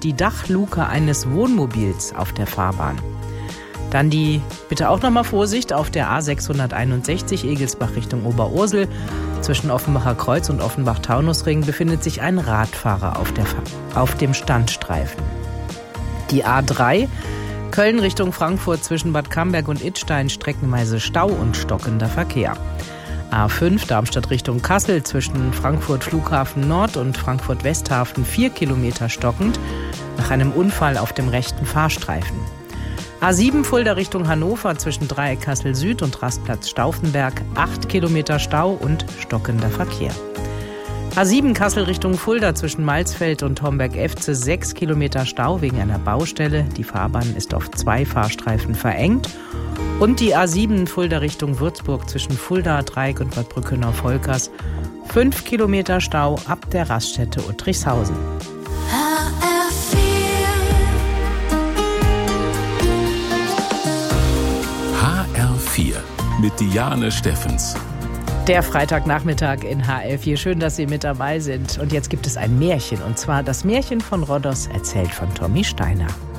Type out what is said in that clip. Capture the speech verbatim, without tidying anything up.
und die Dachluke eines Wohnmobils auf der Fahrbahn. Dann die, bitte auch nochmal Vorsicht, auf der A sechshunderteinundsechzig Egelsbach Richtung Oberursel. Zwischen Offenbacher Kreuz und Offenbach-Taunusring befindet sich ein Radfahrer auf, der, auf dem Standstreifen. Die A drei Köln Richtung Frankfurt zwischen Bad Camberg und Idstein streckenweise Stau und stockender Verkehr. A fünf Darmstadt Richtung Kassel zwischen Frankfurt Flughafen Nord und Frankfurt Westhafen vier Kilometer stockend nach einem Unfall auf dem rechten Fahrstreifen. A sieben Fulda Richtung Hannover zwischen Dreieck Kassel Süd und Rastplatz Stauffenberg acht Kilometer Stau und stockender Verkehr. A sieben Kassel Richtung Fulda zwischen Malsfeld und Homberg-Efze sechs Kilometer Stau wegen einer Baustelle. Die Fahrbahn ist auf zwei Fahrstreifen verengt. Und die A sieben Fulda Richtung Würzburg zwischen Fulda, Dreieck und Bad Brückenau-Volkers fünf Kilometer Stau ab der Raststätte Uttrichshausen. H R vier mit Diane Steffens. Der Freitagnachmittag in H R vier. Schön, dass Sie mit dabei sind. Und jetzt gibt es ein Märchen. Und zwar das Märchen von Rhodos, erzählt von Tommy Steiner.